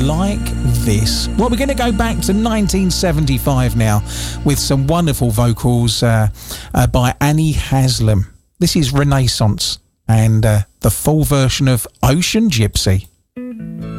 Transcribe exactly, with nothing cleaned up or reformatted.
Like this. Well, we're going to go back to nineteen seventy-five now with some wonderful vocals uh, uh, by Annie Haslam. This is Renaissance and uh, the full version of Ocean Gypsy.